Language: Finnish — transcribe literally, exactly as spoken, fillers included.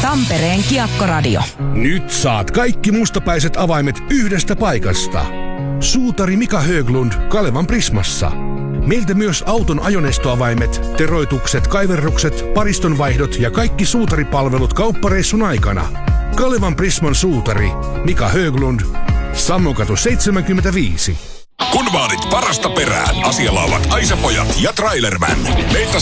Tampereen Kiekkoradio. Nyt saat kaikki mustapäiset avaimet yhdestä paikasta. Suutari Mika Höglund Kalevan Prismassa. Meiltä myös auton ajoneustoavaimet, teroitukset, kaiverrukset, paristonvaihdot ja kaikki suutaripalvelut kauppareissun aikana. Kalevan Prisman suutari Mika Höglund, Sammokatu seitsemänkymmentäviisi. Kun vaadit parasta perään, asialla ovat Aisa-pojat ja Trailerman. Meiltä